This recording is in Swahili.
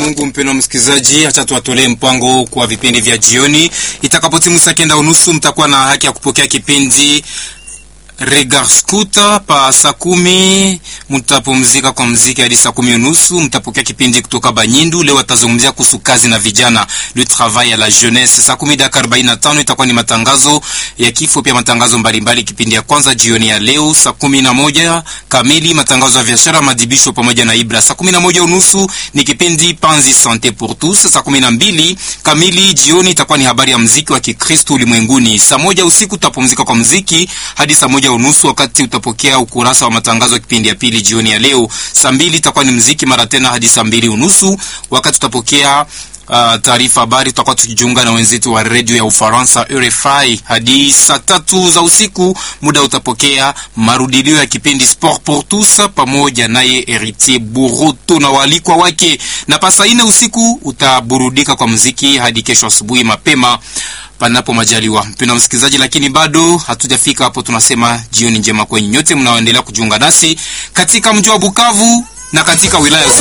Mungu. Mpendwa msikilizaji, acha tuwatolee mpango kwa vipindi vya jioni. Itakapotimu saa 9:30 mtakuwa na haki ya kupokea kipindi Regard Scooter. Pa saa 10 mtapumzika kwa muziki hadi saa 10:30 mtapokea kipindi kutoka Banyindu. Leo watazungumzia kuhusu kazi na vijana, le travail à la jeunesse. Saa 10:45 itakuwa ni matangazo ya kifo, pia matangazo mbalimbali. Kipindi ya kwanza jioni ya leo saa 11 kamili matangazo ya biashara, madibisho pamoja na Ibra. Saa 11:30 ni kipindi Panzi Santé pour tous. Saa 12 kamili jioni itakuwa ni habari ya muziki wa Kikristo ulimwenguni. Saa 1 usiku tutapumzika kwa muziki hadi saa 1:30 wakati utapokea ukurasa wa matangazo ya kipindi ya pili jioni ya leo. Saa 2 itakuwa ni muziki mara tena hadi saa 2:30 wakati utapokea taarifa habari. Tutakuwa tukijiunga na wenzetu wa radio ya Ufaransa RFI hadi saa 3 za usiku. Muda utapokea marudilio ya kipindi Sport pour tous pamoja naye Heritier Buruto na walikwa wake, na pasa 4 usiku utaburudika kwa muziki hadi kesho asubuhi mapema panapo majaliwa. Mpendwa msikilizaji, lakini bado hatujafika hapo. Tunasema jioni njema kwenye nyote mnaoendelea kujiunga nasi katika mji wa Bukavu na katika wilaya